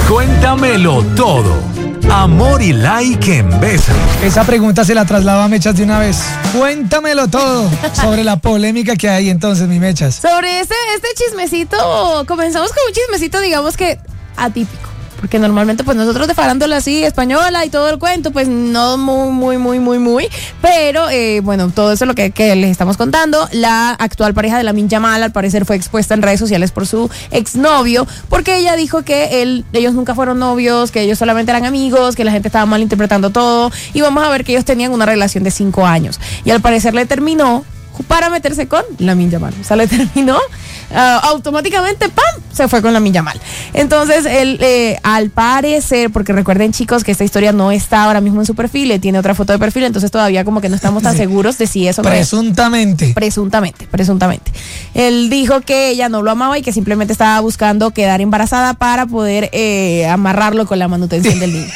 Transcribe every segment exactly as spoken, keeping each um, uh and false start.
Cuéntamelo todo. Amor y like en Besa. Esa pregunta se la traslado a Mechas de una vez. Cuéntamelo todo sobre la polémica que hay entonces, mi Mechas. Sobre este, este chismecito, comenzamos con un chismecito, digamos que atípico. Porque normalmente pues nosotros de farándula así, española y todo el cuento, pues no muy, muy, muy, muy, muy. Pero eh, bueno, todo eso es lo que, que les estamos contando. La actual pareja de Lamine Yamal al parecer fue expuesta en redes sociales por su exnovio, porque ella dijo que él, ellos nunca fueron novios, que ellos solamente eran amigos, que la gente estaba malinterpretando todo. Y vamos a ver que ellos tenían una relación de cinco años. Y al parecer le terminó para meterse con Lamine Yamal. O sea, le terminó, uh, automáticamente, ¡pam!, se fue con Lamine Yamal. Entonces, él, eh, al parecer, porque recuerden, chicos, que esta historia no está ahora mismo en su perfil, él tiene otra foto de perfil, entonces todavía como que no estamos tan seguros de si eso... Presuntamente. Presuntamente, presuntamente. Él dijo que ella no lo amaba y que simplemente estaba buscando quedar embarazada para poder eh, amarrarlo con la manutención del niño.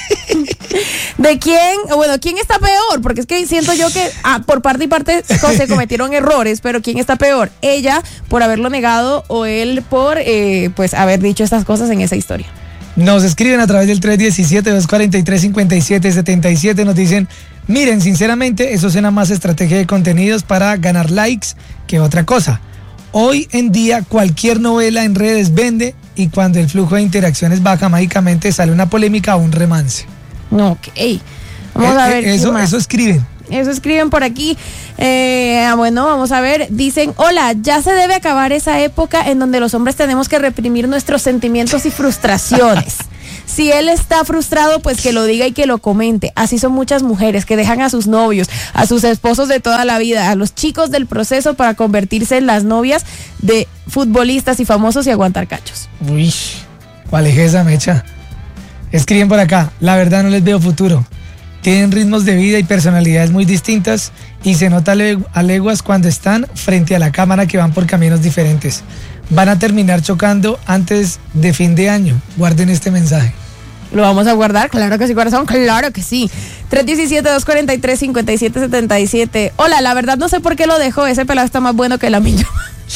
¿De quién? Bueno, ¿quién está peor? Porque es que siento yo que ah, por parte y parte se cometieron errores, pero ¿quién está peor? ¿Ella por haberlo negado o él por eh, pues haber dicho estas cosas en esa historia? Nos escriben a través del tres uno siete, dos cuatro tres, cinco siete siete siete. Nos dicen, miren, sinceramente, eso suena más estrategia de contenidos para ganar likes que otra cosa. Hoy en día cualquier novela en redes vende y cuando el flujo de interacciones baja, mágicamente sale una polémica o un remance. No, ok. Vamos eh, a ver. Eso, eso escriben. Eso escriben por aquí. Eh, bueno, vamos a ver. Dicen, hola, ya se debe acabar esa época en donde los hombres tenemos que reprimir nuestros sentimientos y frustraciones. Si él está frustrado, pues que lo diga y que lo comente. Así son muchas mujeres que dejan a sus novios, a sus esposos de toda la vida, a los chicos del proceso para convertirse en las novias de futbolistas y famosos y aguantar cachos. Uy, ¿cuál es esa, Mecha? Escriben por acá, la verdad no les veo futuro. Tienen ritmos de vida y personalidades muy distintas y se nota a leguas cuando están frente a la cámara que van por caminos diferentes. Van a terminar chocando antes de fin de año. Guarden este mensaje. ¿Lo vamos a guardar? Claro que sí, corazón, claro que sí. tres uno siete, dos cuatro tres, cinco siete siete siete. Hola, la verdad no sé por qué lo dejó. Ese pelado está más bueno que la mía.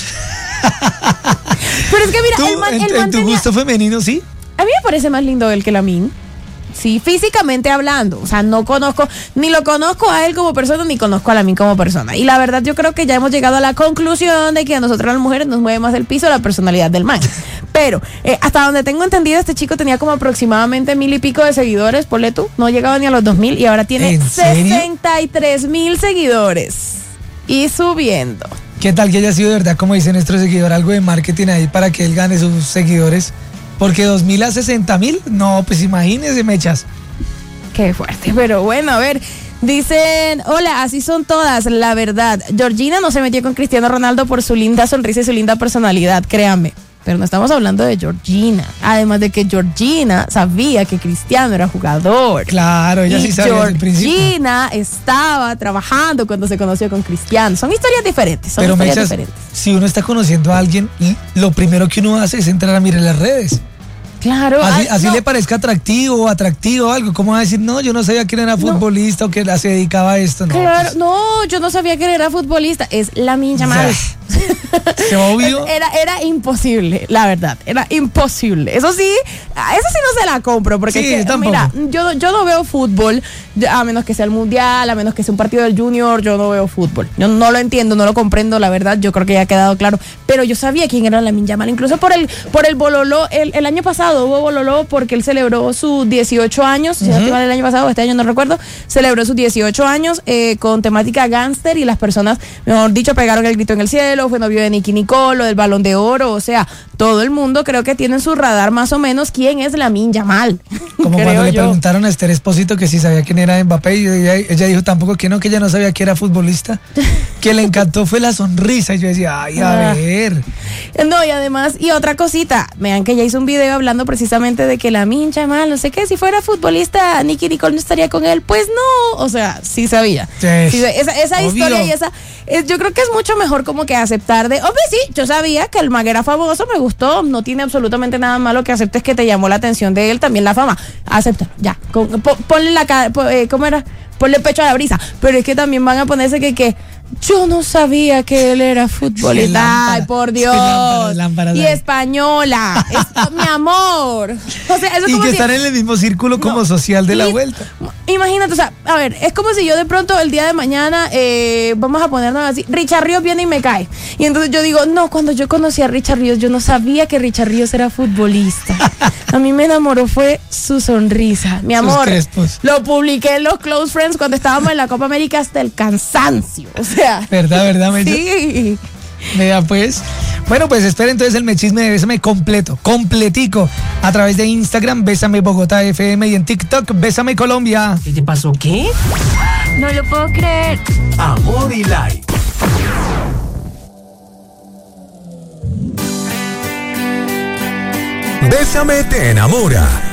Pero es que mira, ¿Tú, el man, en, el man en tu tenía... gusto femenino, sí? A mí me parece más lindo él que Lamine. Sí, físicamente hablando. O sea, no conozco, ni lo conozco a él como persona, ni conozco a Lamine como persona. Y la verdad yo creo que ya hemos llegado a la conclusión de que a nosotras las mujeres nos mueve más el piso la personalidad del man. Pero, eh, hasta donde tengo entendido, este chico tenía como aproximadamente mil y pico de seguidores, ponle tú. No llegaba ni a los dos mil y ahora tiene sesenta y tres mil seguidores. Y subiendo. ¿Qué tal que haya sido de verdad, como dice nuestro seguidor, algo de marketing ahí para que él gane sus seguidores? Porque dos mil a sesenta mil, no, pues imagínese, Mechas. Qué fuerte, pero bueno, a ver, dicen, hola, así son todas, la verdad. Georgina no se metió con Cristiano Ronaldo por su linda sonrisa y su linda personalidad, créanme. Pero no estamos hablando de Georgina. Además de que Georgina sabía que Cristiano era jugador. Claro, ella sí sabía desde el principio. Georgina estaba trabajando cuando se conoció con Cristiano. Son historias diferentes, son Pero historias Mechas, diferentes. Si uno está conociendo a alguien, lo primero que uno hace es entrar a mirar las redes. Claro. Así, ay, así no. le parezca atractivo o atractivo o algo. ¿Cómo va a decir, no, yo no sabía quién era futbolista no. o que se dedicaba a esto? No, claro, pues. no, yo no sabía quién era futbolista. Es Lamine Yamal. Obvio. Era, era imposible, la verdad. Era imposible. Eso sí, eso sí no se la compro. Porque sí, es que, mira, yo, yo no veo fútbol, a menos que sea el mundial, a menos que sea un partido del Junior, yo no veo fútbol. Yo no lo entiendo, no lo comprendo, la verdad. Yo creo que ya ha quedado claro. Pero yo sabía quién era Lamine Yamal. Incluso por el, por el bololó, el, el año pasado hubo bololó porque él celebró sus dieciocho años. Uh-huh. Si no estoy mal, el año pasado, este año no recuerdo. Celebró sus dieciocho años eh, con temática gángster y las personas, mejor dicho, pegaron el grito en el cielo. Fue novio de Nicki Nicole, lo del Balón de Oro. O sea, todo el mundo creo que tiene en su radar más o menos quién es Lamine Yamal. Como cuando le yo. preguntaron a Esther Espósito que si sabía quién era Mbappé y ella, ella dijo tampoco que no, que ella no sabía que era futbolista. Que le encantó fue la sonrisa y yo decía, ay, a ver. No, y además, y otra cosita, vean que ella hizo un video hablando precisamente de que Lamine Yamal, no sé qué, si fuera futbolista, Nicki Nicole no estaría con él. Pues no, o sea, sí sabía. Sí, sí, esa esa historia y esa, es, yo creo que es mucho mejor como que aceptar de, hombre, sí, yo sabía que el man era famoso, me gustó, no tiene absolutamente nada malo que aceptes que te llamó la atención de él, también la fama. Acepta, ya, con, ponle la cara, ¿cómo era? Ponle pecho a la brisa, pero es que también van a ponerse que, que Yo no sabía que él era futbolista. Lámpara, Ay, por sí, Dios. lámpara, lámpara, y lámpara. española. Es- mi amor. O sea, eso es Y como que si- están en el mismo círculo como No. social de la Y- vuelta. Imagínate, o sea, a ver, es como si yo de pronto el día de mañana, eh, vamos a ponernos así, Richard Ríos viene y me cae. Y entonces yo digo, no, cuando yo conocí a Richard Ríos, yo no sabía que Richard Ríos era futbolista. A mí me enamoró fue su sonrisa. Mi Sus amor, crespos. lo publiqué en los Close Friends cuando estábamos en la Copa América hasta el cansancio. O sea, ¿Verdad, verdad, Mecho? sí. Vea pues. Bueno, pues espera entonces el mechisme de Bésame completo, completico, a través de Instagram, Bésame Bogotá F M, y en TikTok, Bésame Colombia. ¿Qué te pasó? ¿Qué? No lo puedo creer. Amor y like. Bésame te enamora.